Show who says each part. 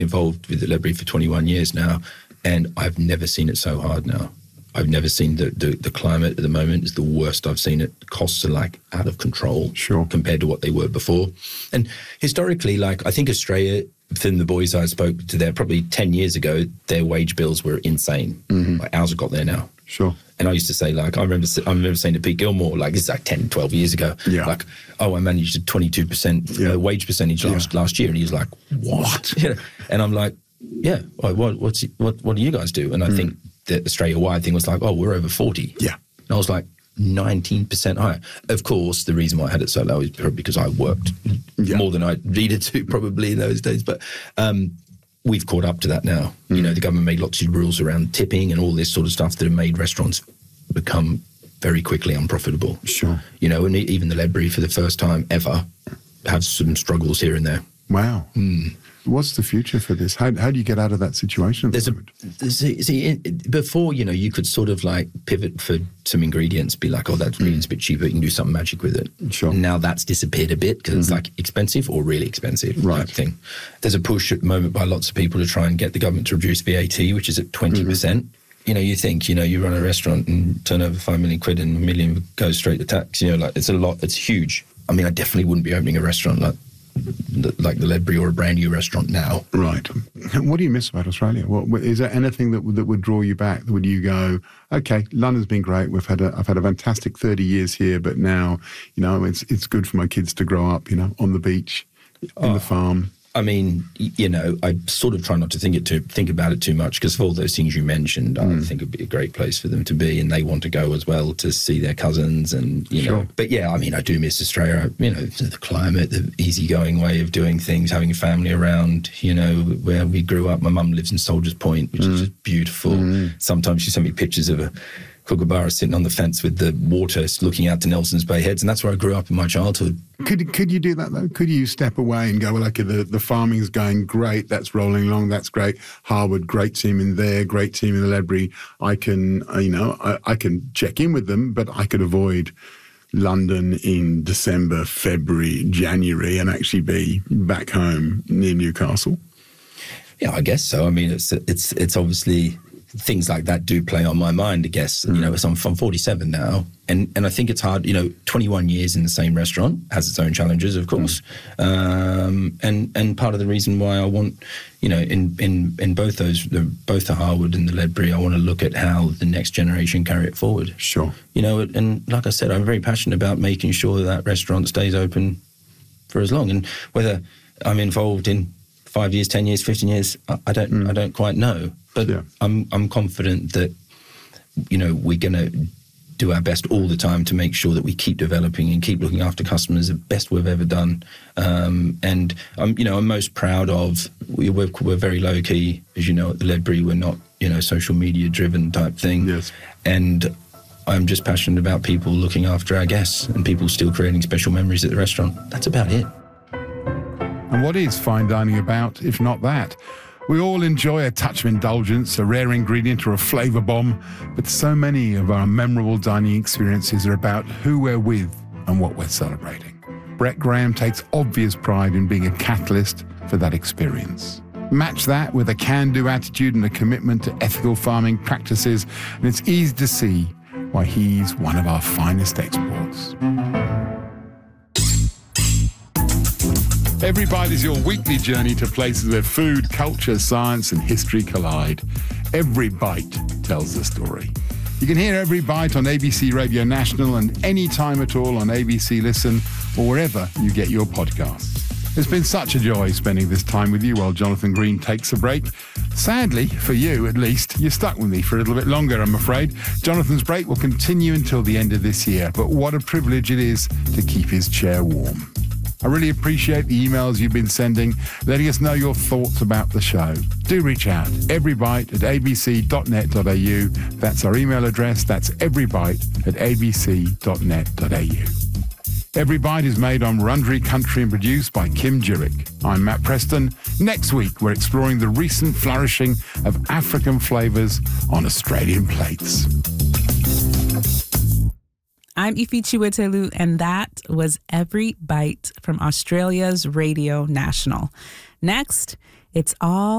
Speaker 1: involved with the Ledbury for 21 years now, and I've never seen it so hard now. I've never seen the climate at the moment is the worst I've seen it. Costs are like out of control compared to what they were before. And historically, like I think Australia, from the boys I spoke to there probably 10 years ago, their wage bills were insane. Like ours have got there now. And I used to say, like, I remember saying to Pete Gilmore, like, this is like 10, 12 years ago, like, oh, I managed a 22% wage percentage last year. And he was like, what? You know? And I'm like, yeah, what do you guys do? And I think the Australia-wide thing was like, oh, we're over 40. Yeah. And I was like, 19% higher. Of course, the reason why I had it so low is probably because I worked more than I needed to probably in those days. But we've caught up to that now. You know, the government made lots of rules around tipping and all this sort of stuff that have made restaurants become very quickly unprofitable. You know, and even the Ledbury for the first time ever have some struggles here and there.
Speaker 2: Wow. What's the future for this? How do you get out of that situation?
Speaker 1: Before, you know, you could sort of like pivot for some ingredients, be like, oh, that ingredient's a bit cheaper, you can do something magic with it. Now that's disappeared a bit because it's like expensive or really expensive type thing. There's a push at the moment by lots of people to try and get the government to reduce VAT, which is at 20%. You know, you think, you know, you run a restaurant and turn over 5 million quid and $1 million goes straight to tax. You know, like it's a lot, it's huge. I mean, I definitely wouldn't be opening a restaurant like the Ledbury or a brand new restaurant now.
Speaker 2: Right. What do you miss about Australia? Is there anything that would draw you back? Would you go, okay, London's been great. I've had a fantastic 30 years here, but now, you know, it's good for my kids to grow up, you know, on the beach, in the farm.
Speaker 1: I mean, you know, I sort of try not to think about it too much because of all those things you mentioned. I think it'd be a great place for them to be, and they want to go as well to see their cousins and, you know. But yeah, I mean, I do miss Australia. You know, the climate, the easygoing way of doing things, having a family around, you know, where we grew up. My mum lives in Soldiers Point, which is just beautiful. Sometimes she sent me pictures of a kookaburra sitting on the fence with the water looking out to Nelson's Bay Heads, and that's where I grew up in my childhood.
Speaker 2: Could you do that though? Could you step away and go, well, okay, the farming's going great, that's rolling along, that's great. Harwood, great team in there, great team in the Ledbury. I can, you know, I can check in with them, but I could avoid London in December, February, January, and actually be back home near Newcastle. Yeah,
Speaker 1: I guess so. I mean, it's obviously things like that do play on my mind, I guess. You know, I'm 47 now, and I think it's hard. You know, 21 years in the same restaurant has its own challenges, of course. And part of the reason why I want, you know, in both those, both the Harwood and the Ledbury, I want to look at how the next generation carry it forward. You know, and like I said, I'm very passionate about making sure that restaurant stays open for as long. And whether I'm involved in 5 years, 10 years, 15 years, I don't quite know. But I'm confident that, you know, we're going to do our best all the time to make sure that we keep developing and keep looking after customers the best we've ever done. And I'm most proud of, we're very low key, as you know, at the Ledbury. We're not, you know, social media driven type thing. And I'm just passionate about people looking after our guests and people still creating special memories at the restaurant. That's about it.
Speaker 2: And what is fine dining about, if not that? We all enjoy a touch of indulgence, a rare ingredient or a flavour bomb, but so many of our memorable dining experiences are about who we're with and what we're celebrating. Brett Graham takes obvious pride in being a catalyst for that experience. Match that with a can-do attitude and a commitment to ethical farming practices, and it's easy to see why he's one of our finest exports. Every Bite is your weekly journey to places where food, culture, science and history collide. Every Bite tells the story. You can hear Every Bite on ABC Radio National and any time at all on ABC Listen or wherever you get your podcasts. It's been such a joy spending this time with you while Jonathan Green takes a break. Sadly, for you at least, you're stuck with me for a little bit longer, I'm afraid. Jonathan's break will continue until the end of this year, but what a privilege it is to keep his chair warm. I really appreciate the emails you've been sending, letting us know your thoughts about the show. Do reach out, everybite@abc.net.au. That's our email address. That's everybite@abc.net.au. Every Bite is made on Wurundjeri country and produced by Kim Jurek. I'm Matt Preston. Next week, we're exploring the recent flourishing of African flavours on Australian plates.
Speaker 3: I'm Ife Chiwetelu, and that was Every Bite from Australia's Radio National. Next, it's all